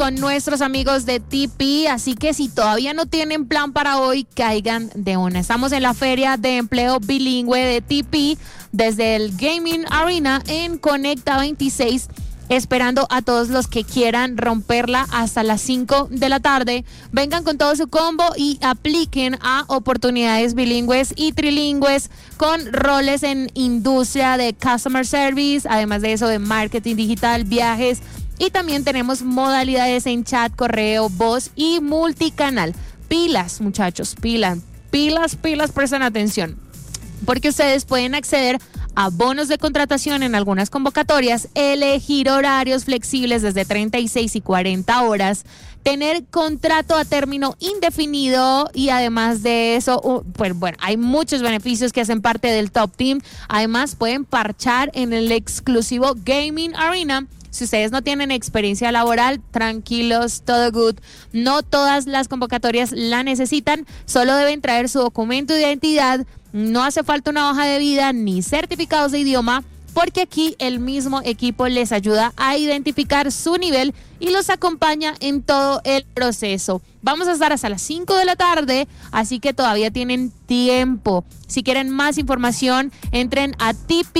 con nuestros amigos de TP, así que si todavía no tienen plan para hoy, caigan de una. Estamos en la Feria de Empleo Bilingüe de TP desde el Gaming Arena en Conecta 26, esperando a todos los que quieran romperla hasta las 5 de la tarde. Vengan con todo su combo y apliquen a oportunidades bilingües y trilingües con roles en industria de customer service, además de eso de marketing digital, viajes, y también tenemos modalidades en chat, correo, voz y multicanal. Pilas, muchachos, pilas, presten atención, porque ustedes pueden acceder a bonos de contratación en algunas convocatorias, elegir horarios flexibles desde 36 y 40 horas, tener contrato a término indefinido y además de eso, pues bueno, hay muchos beneficios que hacen parte del Top Team. Además, pueden parchar en el exclusivo Gaming Arena. Si ustedes no tienen experiencia laboral, tranquilos, todo good. No todas las convocatorias la necesitan, solo deben traer su documento de identidad. No hace falta una hoja de vida ni certificados de idioma, porque aquí el mismo equipo les ayuda a identificar su nivel y los acompaña en todo el proceso. Vamos a estar hasta las 5 de la tarde, así que todavía tienen tiempo. Si quieren más información, entren a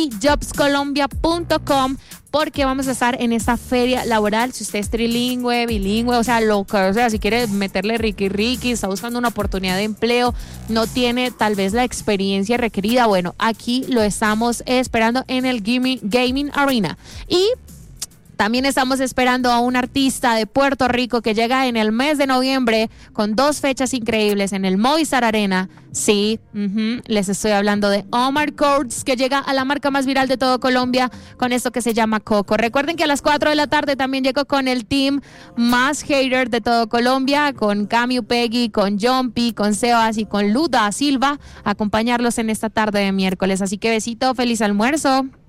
tpjobscolombia.com, porque vamos a estar en esta feria laboral. Si usted es trilingüe, bilingüe, o sea, si quiere meterle riqui, está buscando una oportunidad de empleo, no tiene tal vez la experiencia requerida, bueno, aquí lo estamos esperando en el Gaming Arena. Y también estamos esperando a un artista de Puerto Rico que llega en el mes de noviembre con 2 fechas increíbles en el Movistar Arena. Sí, les estoy hablando de Omar Courtz, que llega a la marca más viral de todo Colombia con esto que se llama Coco. Recuerden que a las 4 de la tarde también llegó con el team más hater de todo Colombia, con Cami Upegui, con Jumpy, con Sebas y con Luda Silva, a acompañarlos en esta tarde de miércoles. Así que besito, feliz almuerzo.